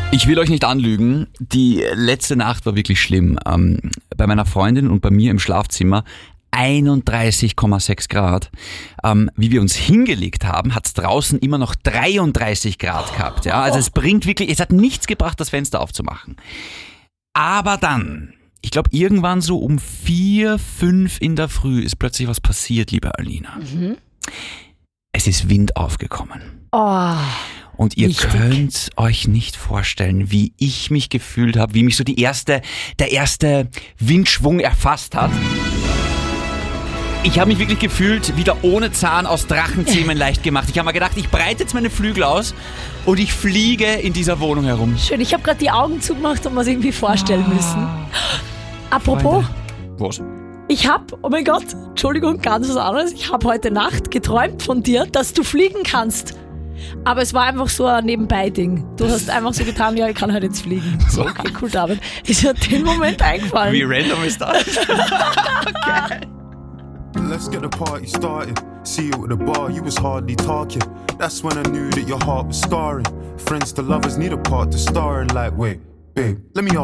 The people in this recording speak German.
Ich will euch nicht anlügen, die letzte Nacht war wirklich schlimm. Bei meiner Freundin und bei mir im Schlafzimmer 31,6 Grad. Wie wir uns hingelegt haben, hat es draußen immer noch 33 Grad gehabt. Ja? Also es hat nichts gebracht, das Fenster aufzumachen. Aber dann, ich glaube irgendwann so um 4, 5 in der Früh ist plötzlich was passiert, liebe Alina. Es ist Wind aufgekommen. Oh. Und ihr Richtig. könnt euch nicht vorstellen, wie ich mich gefühlt habe, wie mich so der erste Windschwung erfasst hat. Ich habe mich wirklich gefühlt, wieder ohne Zahn aus Drachenzähmen leicht gemacht. Ich habe mir gedacht, ich breite jetzt meine Flügel aus und ich fliege in dieser Wohnung herum. Schön, ich habe gerade die Augen zugemacht und mir es irgendwie vorstellen müssen. Apropos, Was? ich habe, oh mein Gott, Entschuldigung, ganz was anderes. Ich habe heute Nacht geträumt von dir, dass du fliegen kannst. Aber es war einfach so ein Nebenbei-Ding. Du hast einfach so getan, ja, ich kann halt jetzt fliegen. So, okay, cool, David. Ist ja den Moment eingefallen. Wie random ist das? Let's get the party started. See you at the bar, you was hardly talking. That's when I knew that your heart was scarring. Friends to lovers need a part to star in. Like, wait, babe, let me